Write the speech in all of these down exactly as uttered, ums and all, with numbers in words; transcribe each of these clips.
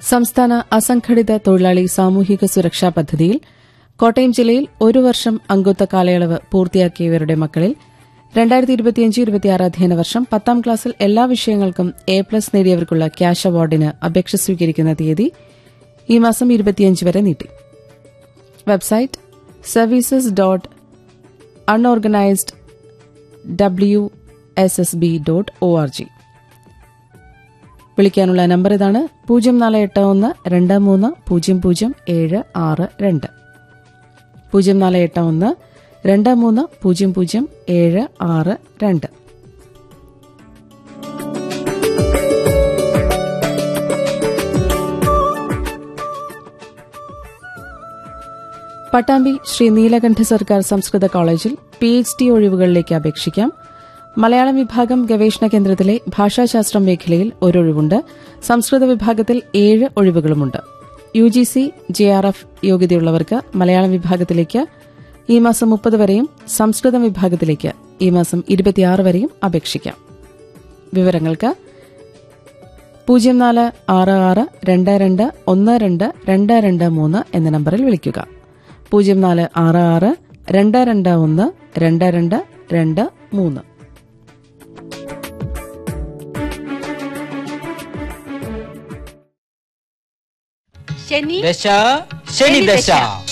സംസ്ഥാന അസംഘടിത തൊഴിലാളി സാമൂഹിക സുരക്ഷാ പദ്ധതിയിൽ കോട്ടയം ജില്ലയിൽ ഒരു വർഷം അംഗത്വ കാലയളവ് പൂർത്തിയാക്കിയവരുടെ മക്കളിൽ രണ്ടായിരത്തി ഇരുപത്തിയഞ്ച് ഇരുപത്തിയാറ് അധ്യയന വർഷം പത്താം ക്ലാസ്സിൽ എല്ലാ വിഷയങ്ങൾക്കും എ പ്ലസ് നേടിയവർക്കുള്ള ക്യാഷ് അവാർഡിന് അപേക്ഷ സ്വീകരിക്കുന്ന തീയതി ഈ മാസം ഇരുപത്തിയഞ്ച് വരെ നീട്ടി. Website services dot unorganised W S S B dot O R G. വിളിക്കാനുള്ള നമ്പർ ഇതാണ്: പൂജ്യം നാല് എട്ട് ഒന്ന് രണ്ട് മൂന്ന് പൂജ്യം പൂജ്യം ഏഴ് ആറ് രണ്ട്. പൂജ്യം നാല് എട്ട് ഒന്ന് രണ്ട് മൂന്ന് പൂജ്യം പൂജ്യം ഏഴ് ആറ് രണ്ട്. പട്ടാമ്പി ശ്രീ നീലകണ്ഠ സർക്കാർ സംസ്കൃത കോളേജിൽ പി എച്ച് ഡി ഒഴിവുകളിലേക്ക് അപേക്ഷിക്കാം. മലയാളം വിഭാഗം ഗവേഷണ കേന്ദ്രത്തിലെ ഭാഷാശാസ്ത്രം മേഖലയിൽ ഒരൊഴിവുണ്ട്. സംസ്കൃത വിഭാഗത്തിൽ ഏഴ് ഒഴിവുകളുമുണ്ട്. U G C J R F യോഗ്യതയുള്ളവർക്ക് Malayalam വിഭാഗത്തിലേക്ക് ഈ മാസം മുപ്പത് വരെയും സംസ്കൃതം വിഭാഗത്തിലേക്ക് ഈ മാസം ഇരുപത്തിയാറ് വരെയും അപേക്ഷിക്കാം. വിവരങ്ങൾക്ക് പൂജ്യം നാല് ആറ് ആറ് രണ്ട് രണ്ട് ഒന്ന് രണ്ട് രണ്ട് രണ്ട് മൂന്ന് എന്ന നമ്പറിൽ വിളിക്കുക. പൂജ്യം നാല് ആറ് ആറ് രണ്ട് രണ്ട് ഒന്ന് രണ്ട് രണ്ട് രണ്ട് മൂന്ന്. ശനി ദശ ശനി ദശ.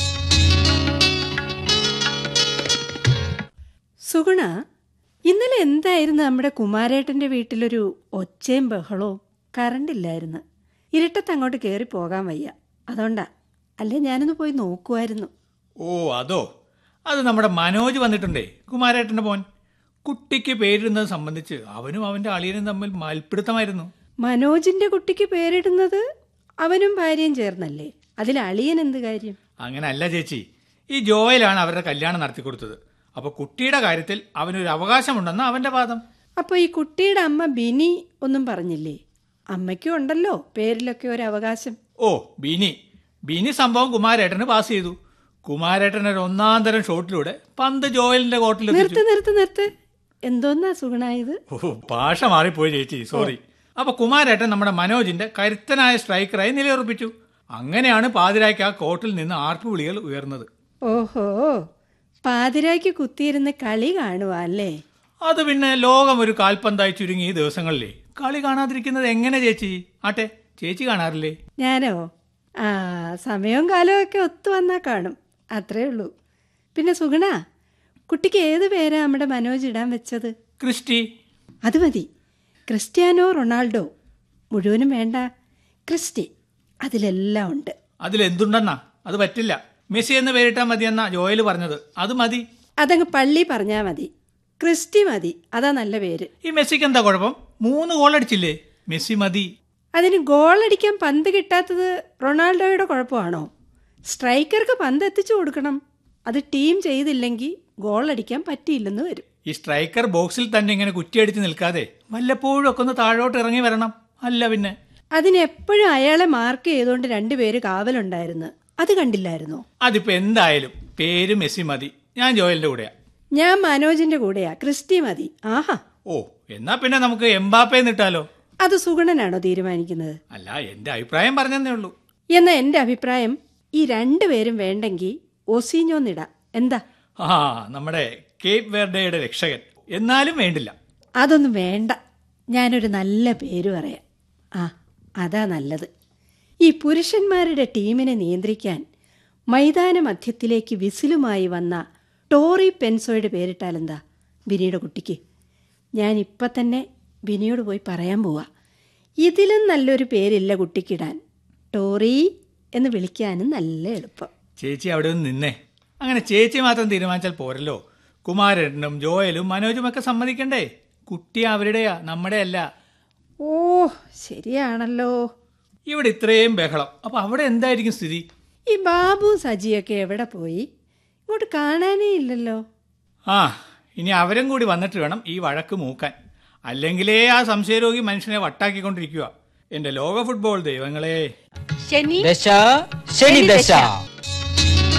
സുഗുണ, ഇന്നലെ എന്തായിരുന്നു നമ്മുടെ കുമാരേട്ടന്റെ വീട്ടിലൊരു ഒച്ചയും ബഹളവും? കറണ്ടില്ലായിരുന്നു. ഇരുട്ടത്ത് അങ്ങോട്ട് കയറി പോകാൻ വയ്യ. അതുകൊണ്ടാ. അല്ലേ ഞാനൊന്ന് പോയി നോക്കുമായിരുന്നു. ഓ അതോ, അത് നമ്മുടെ മനോജ് വന്നിട്ടുണ്ടേ, കുമാരേട്ടന്റെ മോൻ. കുട്ടിക്ക് പേരിടുന്നത് സംബന്ധിച്ച് അവനും അവന്റെ അളിയനും തമ്മിൽ മൽപ്പിടുത്തമായിരുന്നു. മനോജിന്റെ കുട്ടിക്ക് പേരിടുന്നത് അവനും ഭാര്യയും ചേർന്നല്ലേ? അതിൽ അളിയൻ എന്ത് കാര്യം? അങ്ങനെ അല്ല ചേച്ചി, ഈ ജോയലാണ് അവരുടെ കല്യാണം നടത്തി കൊടുത്തത്. അപ്പൊ കുട്ടിയുടെ കാര്യത്തിൽ അവനൊരു അവകാശമുണ്ടെന്ന് അവന്റെ വാദം. അപ്പൊ ഈ കുട്ടിയുടെ അമ്മ ബിനി ഒന്നും പറഞ്ഞില്ലേ? അമ്മയ്ക്കും ഉണ്ടല്ലോ പേരിലൊക്കെ ഒരു അവകാശം. ഓ ബിനി ബിനി സംഭവം കുമാരേട്ടന് പാസ് ചെയ്തു. കുമാരേട്ടൻ ഒരു ഒന്നാം തരം ഷോട്ടിലൂടെ പന്ത് ജോയലിന്റെ കോട്ടിൽ നിർത്ത് നിർത്ത് നിർത്ത് എന്തോന്നാ സുഗുണായത്? ഓ ഭാഷ മാറിപ്പോയി ചേച്ചി, സോറി. അപ്പൊ കുമാരേട്ടൻ നമ്മുടെ മനോജിന്റെ കരുത്തനായ സ്ട്രൈക്കറായി നിലയുറപ്പിച്ചു. അങ്ങനെയാണ് പാതിരായ്ക്ക് ആ കോർട്ടിൽ നിന്ന് ആർപ്പുവിളികൾ ഉയർന്നത്. ഓഹോ, പാതിരായ്ക്ക് കുത്തിയിരുന്ന് കളി കാണുവാ അല്ലേ? അത് പിന്നെ ലോകം ഒരു കാൽപന്തായി ചുരുങ്ങി ഈ ദിവസങ്ങളിലെ കളി കാണാതിരിക്കുന്നത് എങ്ങനെ ചേച്ചി? ആട്ടെ, ചേച്ചി കാണാറില്ലേ? ഞാനോ? ആ, സമയവും കാലവും ഒക്കെ ഒത്തു വന്നാ കാണും, അത്രേ ഉള്ളൂ. പിന്നെ സുഗുണ, കുട്ടിക്ക് ഏത് പേരാ നമ്മുടെ മനോജ് ഇടാൻ വെച്ചത്? ക്രിസ്റ്റി. അത് മതി. ക്രിസ്ത്യാനോ റൊണാൾഡോ മുഴുവനും വേണ്ട, ക്രിസ്റ്റി. അതിലെല്ലാം ഉണ്ട്. അതിലെന്തുണ്ടെന്നാ? അത് പറ്റില്ല. മെസ്സി എന്ന് പേരിട്ടാ മതിയെന്നാ ജോയൽ പറഞ്ഞത്. അത് മതി. അതങ്ങ് പള്ളി പറഞ്ഞാ മതി. ക്രിസ്റ്റി മതി, അതാ നല്ല പേര്. ഈ മെസ്സിക്ക് എന്താ കുഴപ്പം? മൂന്ന് ഗോൾ അടിച്ചില്ലേ? മെസ്സി മതി. അതിന് ഗോളടിക്കാൻ പന്ത് കിട്ടാത്തത് റൊണാൾഡോയുടെ കുഴപ്പമാണോ? സ്ട്രൈക്കർക്ക് പന്ത് എത്തിച്ചു കൊടുക്കണം. അത് ടീം ചെയ്തില്ലെങ്കിൽ ഗോളടിക്കാൻ പറ്റിയില്ലെന്ന് വരും. ഈ സ്ട്രൈക്കർ ബോക്സിൽ തന്നെ ഇങ്ങനെ കുറ്റിയടിച്ച് നിൽക്കാതെ വല്ലപ്പോഴും ഒക്കെ ഒന്ന് താഴോട്ട് ഇറങ്ങി വരണം. അല്ല പിന്നെ അതിനെപ്പോഴും അയാളെ മാർക്ക് ചെയ്തുകൊണ്ട് രണ്ടുപേര് കാവലുണ്ടായിരുന്നു. അത് കണ്ടില്ലായിരുന്നോ? അതിപ്പോ എന്തായാലും പേര് മെസ്സി മതി. ഞാൻ ജോയലിന്റെ കൂടെയാ. ഞാൻ മനോജിന്റെ കൂടെയാ. ക്രിസ്റ്റി മതി. ആഹാ. ഓ, എന്നാ പിന്നെ നമുക്ക് എംബാപ്പെ നിട്ടാലോ? അത് സുഗുണനാണോ തീരുമാനിക്കുന്നത്? അല്ല, എന്റെ അഭിപ്രായം പറഞ്ഞതേ ഉള്ളൂ. എന്നാ എന്റെ അഭിപ്രായം ഈ രണ്ടുപേരും വേണ്ടെങ്കിൽ ഒസീഞ്ഞോന്നിടാം. എന്താ? ആ, നമ്മുടെ കേപ്പ് വെർഡയുടെ രക്ഷകൻ. എന്നാലും വേണ്ടില്ല. അതൊന്നും വേണ്ട. ഞാനൊരു നല്ല പേര് പറയാം. ആ, അതാ നല്ലത്. ഈ പുരുഷന്മാരുടെ ടീമിനെ നിയന്ത്രിക്കാൻ മൈതാന മധ്യത്തിലേക്ക് വിസിലുമായി വന്ന ടോറി പെൻസോയുടെ പേരിട്ടാലെന്താ ബിനിയുടെ കുട്ടിക്ക്? ഞാൻ ഇപ്പം തന്നെ ബിനിയോട് പോയി പറയാൻ പോവാ. ഇതിലും നല്ലൊരു പേരില്ല കുട്ടിക്കിടാൻ. ടോറി എന്ന് വിളിക്കാനും നല്ല എളുപ്പം. ചേച്ചി അവിടെ ഒന്ന് നിന്നേ. അങ്ങനെ ചേച്ചി മാത്രം തീരുമാനിച്ചാൽ പോരല്ലോ. കുമാരനും ജോയലും മനോജും ഒക്കെ സമ്മതിക്കണ്ടേ? കുട്ടി അവരുടെയാ, നമ്മുടെ അല്ല. ഓ ശരിയാണല്ലോ. ഇവിടെ ഇത്രയും ബഹളം, അപ്പൊ അവിടെ എന്തായിരിക്കും സ്ഥിതി? ഈ ബാബു സജിയൊക്കെ എവിടെ പോയി? ഇങ്ങോട്ട് കാണാനേ ഇല്ലല്ലോ. ആ, ഇനി അവരും കൂടി വന്നിട്ട് വേണം ഈ വഴക്ക് മൂക്കാൻ. അല്ലെങ്കിലേ ആ സംശയരോഗി മനുഷ്യനെ വട്ടാക്കിക്കൊണ്ടിരിക്കുക. എന്റെ ലോക ഫുട്ബോൾ ദൈവങ്ങളെ. ദശ ശനി ദശ.